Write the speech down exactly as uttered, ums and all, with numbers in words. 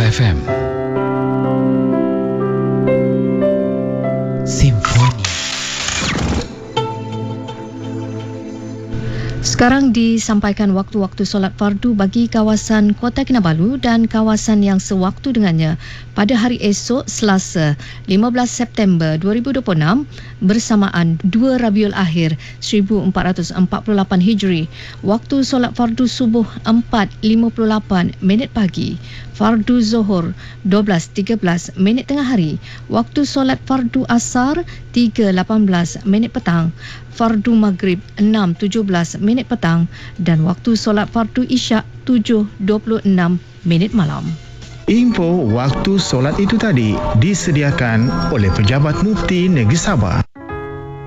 Sabah F M. Simfoni. Sekarang disampaikan waktu-waktu solat fardu bagi kawasan Kota Kinabalu dan kawasan yang sewaktu dengannya pada hari esok Selasa lima belas September dua ribu dua puluh enam bersamaan dua Rabiul Akhir seribu empat ratus empat puluh lapan Hijri. Waktu solat fardu subuh empat lima puluh lapan minit pagi. Fardu Zuhur dua belas tiga belas minit tengah hari. Waktu solat fardu asar tiga lapan belas minit petang. Fardu Maghrib enam tujuh belas minit petang dan waktu solat fardu Isyak tujuh dua puluh enam minit malam. Info waktu solat itu tadi disediakan oleh Pejabat Mufti Negeri Sabah.